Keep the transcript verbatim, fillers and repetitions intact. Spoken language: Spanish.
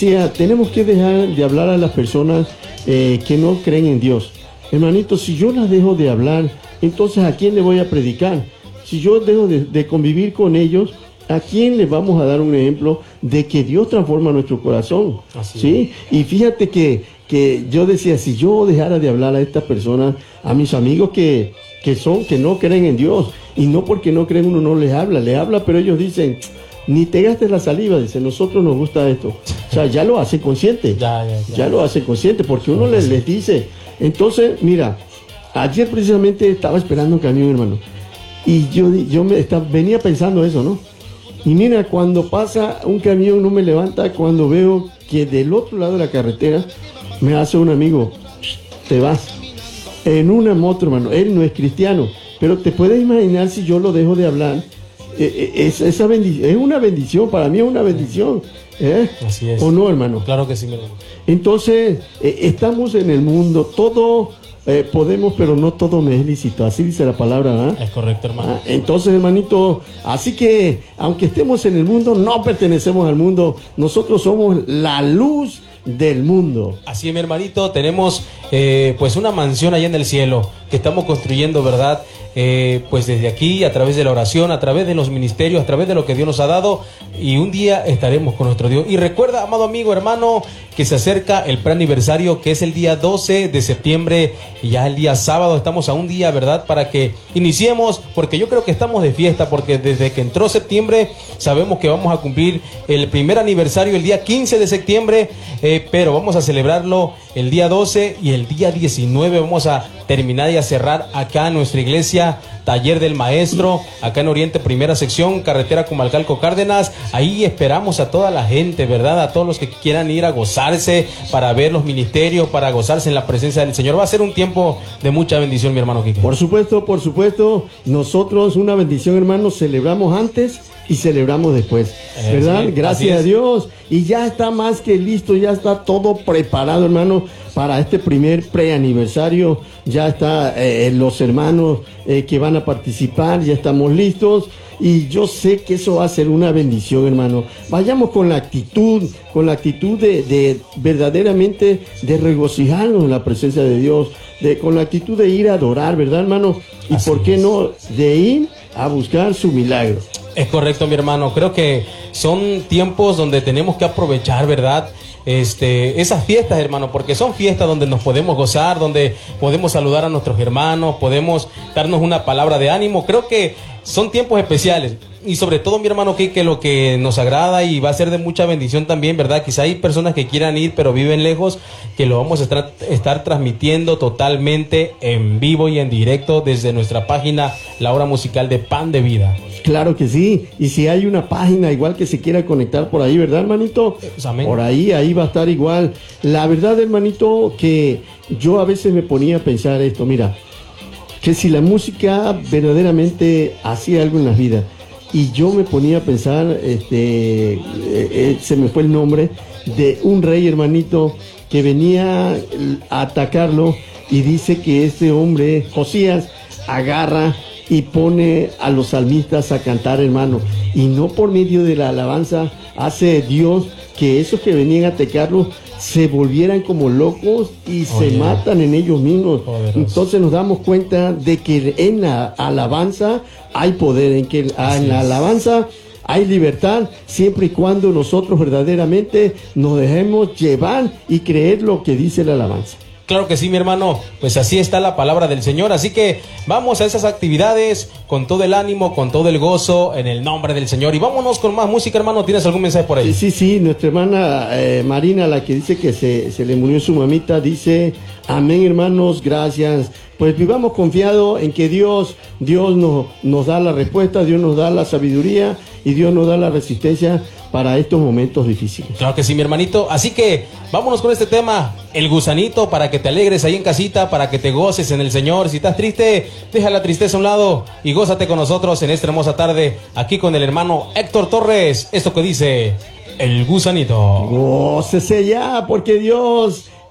sí, tenemos que dejar de hablar a las personas eh, que no creen en Dios. Hermanito, si yo las dejo de hablar, entonces ¿a quién le voy a predicar? Si yo dejo de, de convivir con ellos, ¿a quién le vamos a dar un ejemplo de que Dios transforma nuestro corazón? Así ¿sí? Es. Y fíjate que, que yo decía, si yo dejara de hablar a estas personas, a mis amigos que, que son, que no creen en Dios, y no porque no creen uno no les habla, les habla, pero ellos dicen, ni te gastes la saliva, dice, nosotros nos gusta esto. O sea, ya lo hace consciente, ya, ya, ya. ya lo hace consciente, porque uno les, les dice. Entonces, mira, ayer precisamente estaba esperando un camión, hermano, y yo, yo me estaba, venía pensando eso, ¿no? Y mira, cuando pasa un camión no me levanta, cuando veo que del otro lado de la carretera me hace un amigo, te vas, en una moto, hermano. Él no es cristiano, pero te puedes imaginar si yo lo dejo de hablar. Eh, es, esa bendición, es una bendición, para mí es una bendición. ¿eh? Así es. ¿O no, hermano? Claro que sí, mi hermano. Entonces, eh, estamos en el mundo, todo eh, podemos, pero no todo me es lícito. Así dice la palabra, ¿verdad? Es correcto, hermano. Ah, entonces, hermanito, así que, aunque estemos en el mundo, no pertenecemos al mundo. Nosotros somos la luz del mundo. Así es, mi hermanito, tenemos eh, pues una mansión allá en el cielo que estamos construyendo, ¿verdad? Eh, pues desde aquí, a través de la oración, a través de los ministerios, a través de lo que Dios nos ha dado, y un día estaremos con nuestro Dios. Y recuerda, amado amigo, hermano, que se acerca el preaniversario, que es el día doce de septiembre, y ya el día sábado estamos a un día, ¿verdad? Para que iniciemos, porque yo creo que estamos de fiesta, porque desde que entró septiembre sabemos que vamos a cumplir el primer aniversario el día quince de septiembre, eh, pero vamos a celebrarlo el día doce, y el día diecinueve vamos a terminar y a cerrar acá en nuestra iglesia, Taller del Maestro, acá en Oriente, primera sección, carretera Comalcalco Cárdenas. Ahí esperamos a toda la gente, ¿verdad? A todos los que quieran ir a gozarse, para ver los ministerios, para gozarse en la presencia del Señor. Va a ser un tiempo de mucha bendición, mi hermano Quique. Por supuesto, por supuesto. Nosotros una bendición, hermano, celebramos antes y celebramos después, ¿verdad? Sí, gracias a Dios. Y ya está más que listo, ya está todo preparado, hermano, para este primer preaniversario. Ya está eh, los hermanos eh, que van a participar, ya estamos listos. Y yo sé que eso va a ser una bendición, hermano. Vayamos con la actitud, con la actitud de, de verdaderamente de regocijarnos en la presencia de Dios, de, con la actitud de ir a adorar, ¿verdad, hermano? Y Así por qué es. no, de ir a buscar su milagro. Es correcto, mi hermano. Creo que son tiempos donde tenemos que aprovechar, ¿verdad? Este, esas fiestas, hermano, porque son fiestas donde nos podemos gozar, donde podemos saludar a nuestros hermanos, podemos darnos una palabra de ánimo. Creo que son tiempos especiales. Y sobre todo, mi hermano, que, que lo que nos agrada y va a ser de mucha bendición también, ¿verdad? Quizá hay personas que quieran ir pero viven lejos, que lo vamos a estar, estar transmitiendo totalmente en vivo y en directo desde nuestra página, la hora musical de Pan de Vida. Claro que sí, y si hay una página igual que se quiera conectar por ahí, ¿verdad, hermanito? Amén. Por ahí, ahí va a estar igual. La verdad, hermanito, que yo a veces me ponía a pensar esto, mira, que si la música verdaderamente hacía algo en la vida, y yo me ponía a pensar, este, eh, eh, se me fue el nombre, de un rey, hermanito, que venía a atacarlo, y dice que este hombre, Josías, agarra y pone a los salmistas a cantar, hermano, y no por medio de la alabanza hace Dios que esos que venían a atacarlo se volvieran como locos y se Oye. matan en ellos mismos. Poderoso. Entonces nos damos cuenta de que en la alabanza hay poder, en que en la alabanza hay libertad, siempre y cuando nosotros verdaderamente nos dejemos llevar y creer lo que dice la alabanza. Claro que sí, mi hermano, pues así está la palabra del Señor, así que vamos a esas actividades con todo el ánimo, con todo el gozo, en el nombre del Señor, y vámonos con más música, hermano. ¿Tienes algún mensaje por ahí? Sí, sí, sí, nuestra hermana eh, Marina, la que dice que se, se le murió su mamita, dice, amén, hermanos, gracias. Pues vivamos confiados en que Dios, Dios nos, nos da la respuesta, Dios nos da la sabiduría y Dios nos da la resistencia para estos momentos difíciles. Claro que sí, mi hermanito. Así que vámonos con este tema, el gusanito, para que te alegres ahí en casita, para que te goces en el Señor. Si estás triste, deja la tristeza a un lado y gózate con nosotros en esta hermosa tarde, aquí con el hermano Héctor Torres. Esto que dice el gusanito. Gócese ya, porque Dios